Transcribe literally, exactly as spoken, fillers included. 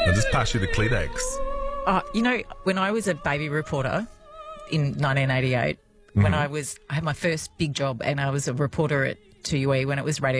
I'll just pass you the Kleenex. Uh, you know, when I was a baby reporter in nineteen eighty-eight, Mm-hmm. when I was I had my first big job and I was a reporter at two U E when it was Radio